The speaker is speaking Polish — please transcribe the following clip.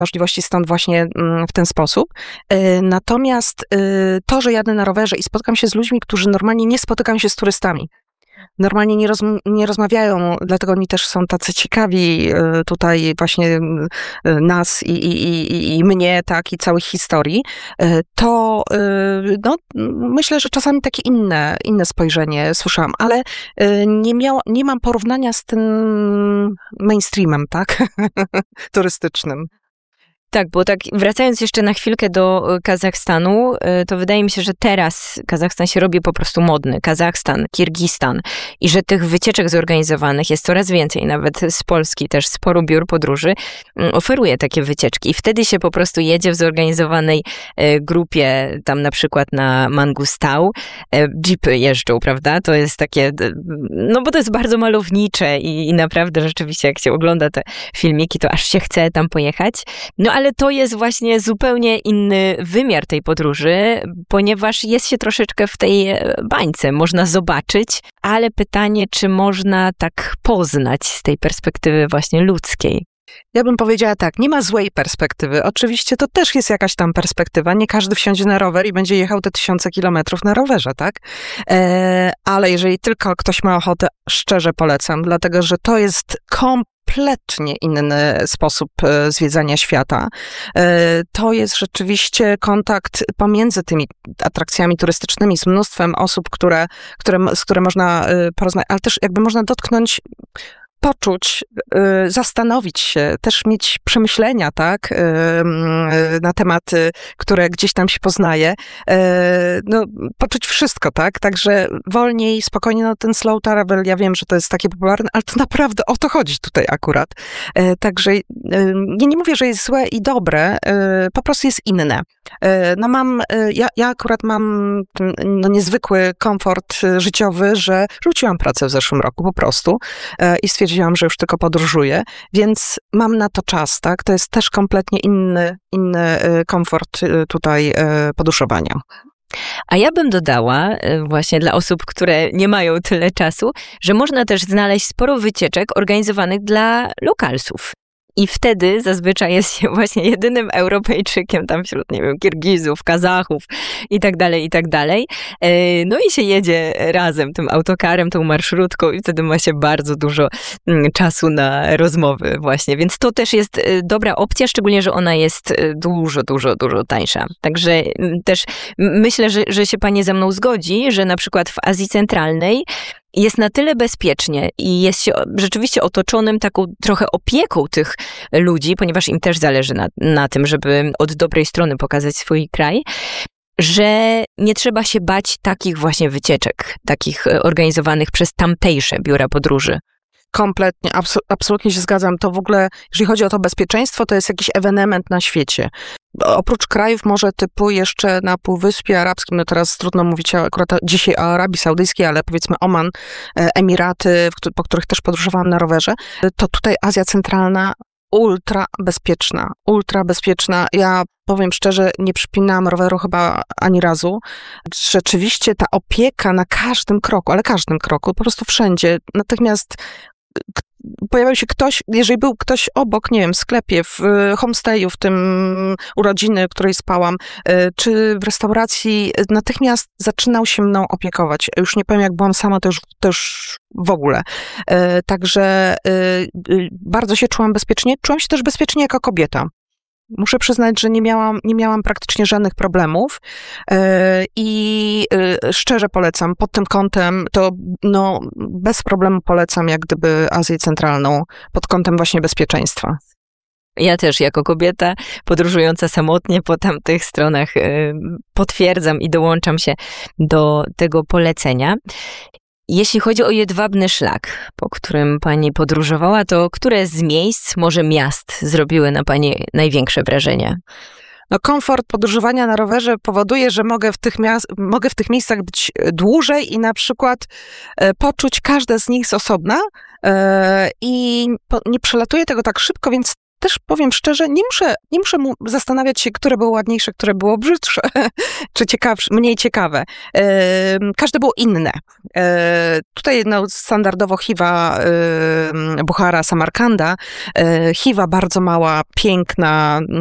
możliwości stąd właśnie w ten sposób. Natomiast to, że jadę na rowerze i spotkam się z ludźmi, którzy normalnie nie spotykają się z turystami, normalnie nie rozmawiają, dlatego oni też są tacy ciekawi tutaj właśnie nas i mnie, tak, i całych historii, to no, myślę, że czasami takie inne spojrzenie słyszałam, ale nie mam porównania z tym mainstreamem, tak, turystycznym. Tak, bo tak wracając jeszcze na chwilkę do Kazachstanu, to wydaje mi się, że teraz Kazachstan się robi po prostu modny. Kazachstan, Kirgistan i że tych wycieczek zorganizowanych jest coraz więcej, nawet z Polski też sporo biur podróży oferuje takie wycieczki i wtedy się po prostu jedzie w zorganizowanej grupie, tam na przykład na Mangustau, jeepy jeżdżą, prawda? To jest takie, no bo to jest bardzo malownicze i naprawdę rzeczywiście jak się ogląda te filmiki, to aż się chce tam pojechać. No ale to jest właśnie zupełnie inny wymiar tej podróży, ponieważ jest się troszeczkę w tej bańce. Można zobaczyć, ale pytanie, czy można tak poznać z tej perspektywy właśnie ludzkiej. Ja bym powiedziała tak, nie ma złej perspektywy. Oczywiście to też jest jakaś tam perspektywa. Nie każdy wsiądzie na rower i będzie jechał te 1000 kilometrów na rowerze, tak? Ale jeżeli tylko ktoś ma ochotę, szczerze polecam, dlatego że to jest kompletnie inny sposób zwiedzania świata. To jest rzeczywiście kontakt pomiędzy tymi atrakcjami turystycznymi z mnóstwem osób, z które można porozmawiać, ale też jakby można dotknąć, poczuć, zastanowić się, też mieć przemyślenia, tak, na tematy, które gdzieś tam się poznaje, no, poczuć wszystko, tak, także wolniej, spokojnie, no ten slow travel, ja wiem, że to jest takie popularne, ale to naprawdę o to chodzi tutaj akurat, także nie mówię, że jest złe i dobre, po prostu jest inne. No ja akurat mam no, niezwykły komfort życiowy, że rzuciłam pracę w zeszłym roku po prostu i stwierdziłam, że już tylko podróżuję, więc mam na to czas, tak? To jest też kompletnie inny komfort tutaj podróżowania. A ja bym dodała właśnie dla osób, które nie mają tyle czasu, że można też znaleźć sporo wycieczek organizowanych dla lokalsów. I wtedy zazwyczaj jest się właśnie jedynym Europejczykiem tam wśród, nie wiem, Kirgizów, Kazachów i tak dalej, i tak dalej. No i się jedzie razem tym autokarem, tą marszrutką i wtedy ma się bardzo dużo czasu na rozmowy właśnie. Więc to też jest dobra opcja, szczególnie, że ona jest dużo, dużo, dużo tańsza. Także też myślę, że się pani ze mną zgodzi, że na przykład w Azji Centralnej jest na tyle bezpiecznie i jest się rzeczywiście otoczonym taką trochę opieką tych ludzi, ponieważ im też zależy na tym, żeby od dobrej strony pokazać swój kraj, że nie trzeba się bać takich właśnie wycieczek, takich organizowanych przez tamtejsze biura podróży. Kompletnie, absolutnie się zgadzam. To w ogóle, jeżeli chodzi o to bezpieczeństwo, to jest jakiś ewenement na świecie. Oprócz krajów może typu jeszcze na Półwyspie Arabskim, no teraz trudno mówić akurat dzisiaj o Arabii Saudyjskiej, ale powiedzmy Oman, Emiraty, po których też podróżowałam na rowerze, to tutaj Azja Centralna ultra bezpieczna. Ja powiem szczerze, nie przypinałam roweru chyba ani razu. Rzeczywiście ta opieka na każdym kroku, ale każdym kroku, po prostu wszędzie, natychmiast pojawiał się ktoś, jeżeli był ktoś obok, nie wiem, w sklepie, w homestayu, w tym urodziny, w której spałam, czy w restauracji, natychmiast zaczynał się mną opiekować. Już nie powiem, jak byłam sama, to już w ogóle. Także bardzo się czułam bezpiecznie. Czułam się też bezpiecznie jako kobieta. Muszę przyznać, że nie miałam praktycznie żadnych problemów i szczerze polecam, pod tym kątem to no, bez problemu polecam jak gdyby Azję Centralną pod kątem właśnie bezpieczeństwa. Ja też jako kobieta podróżująca samotnie po tamtych stronach potwierdzam i dołączam się do tego polecenia. Jeśli chodzi o jedwabny szlak, po którym pani podróżowała, to które z miejsc, może miast, zrobiły na pani największe wrażenie? No, komfort podróżowania na rowerze powoduje, że mogę w tych miejscach być dłużej i na przykład poczuć każde z nich z osobna i nie przelatuję tego tak szybko, więc też powiem szczerze, nie muszę mu zastanawiać się, które było ładniejsze, które było brzydsze, czy ciekawsze, mniej ciekawe. Każde było inne. Tutaj standardowo Hiwa Buchara Samarkanda, Hiwa bardzo mała, piękna,